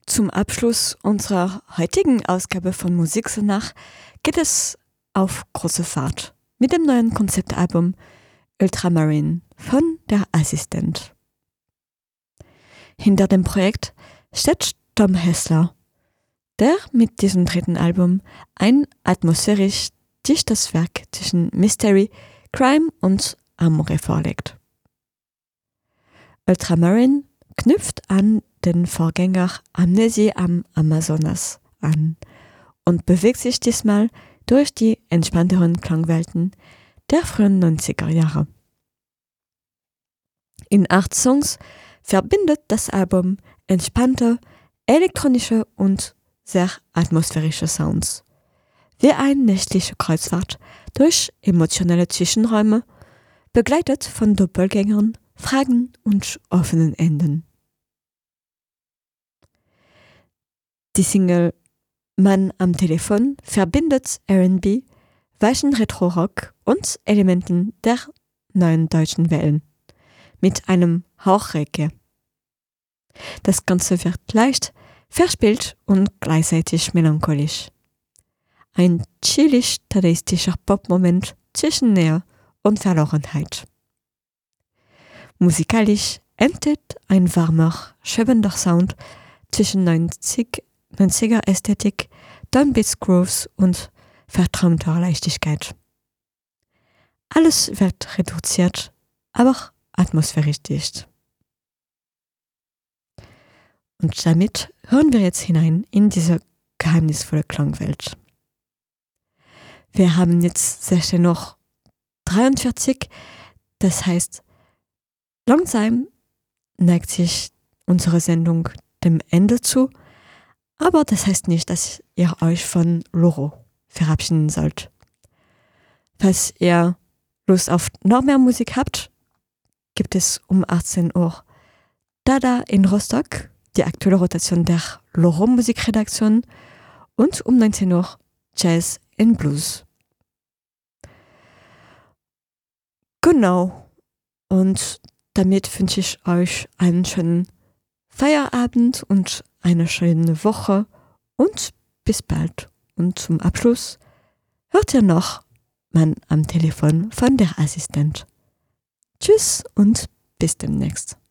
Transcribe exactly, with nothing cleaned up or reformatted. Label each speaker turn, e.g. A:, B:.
A: Zum Abschluss unserer heutigen Ausgabe von Musiksonach geht es auf große Fahrt mit dem neuen Konzeptalbum Ultramarine von der Assistent. Hinter dem Projekt steht Tom Hessler, der mit diesem dritten Album ein atmosphärisch dichtes Werk zwischen Mystery, Crime und Amore vorlegt. Ultramarine knüpft an den Vorgänger Amnesie am Amazonas an und bewegt sich diesmal durch die entspannteren Klangwelten der frühen neunziger Jahre. In acht Songs verbindet das Album entspannte, elektronische und sehr atmosphärische Sounds, wie eine nächtliche Kreuzfahrt durch emotionale Zwischenräume, begleitet von Doppelgängern, Fragen und offenen Enden. Die Single Mann am Telefon verbindet R and B, weichen Retro-Rock und Elementen der neuen deutschen Wellen mit einem Hauch Reggae. Das Ganze wird leicht, verspielt und gleichzeitig melancholisch. Ein chillig-dadaistischer Pop-Moment zwischen Nähe und Verlorenheit. Musikalisch entsteht ein warmer, schwebender Sound zwischen neunziger Ästhetik, Downbeat Grooves und verträumter Leichtigkeit. Alles wird reduziert, aber atmosphärisch dicht. Und damit hören wir jetzt hinein in diese geheimnisvolle Klangwelt. Wir haben jetzt sechzehn Uhr dreiundvierzig, das heißt, langsam neigt sich unsere Sendung dem Ende zu, aber das heißt nicht, dass ihr euch von Loro verabschieden sollt. Falls ihr Lust auf noch mehr Musik habt, gibt es um achtzehn Uhr Dada in Rostock, die aktuelle Rotation der Loro Musikredaktion, und um neunzehn Uhr Jazz in Blues. Genau. Und damit wünsche ich euch einen schönen Feierabend und eine schöne Woche und bis bald. Und zum Abschluss hört ihr noch Mann am Telefon von der Assistent. Tschüss und bis demnächst.